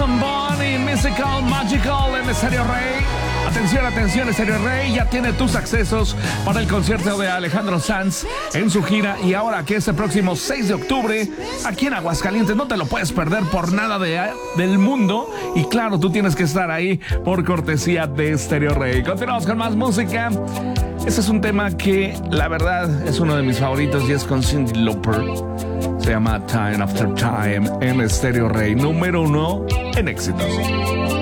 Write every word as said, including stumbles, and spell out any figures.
Jason Bourne y Mystical Magical en Stereo Rey. Atención, atención, Stereo Rey ya tiene tus accesos para el concierto de Alejandro Sanz en su gira. Y ahora que este próximo seis de octubre, aquí en Aguascalientes, no te lo puedes perder por nada de, del mundo. Y claro, tú tienes que estar ahí por cortesía de Stereo Rey. Continuamos con más música. Este es un tema que la verdad es uno de mis favoritos y es con Cyndi Lauper. Se llama Time After Time en Stereo Rey, número uno en éxitos.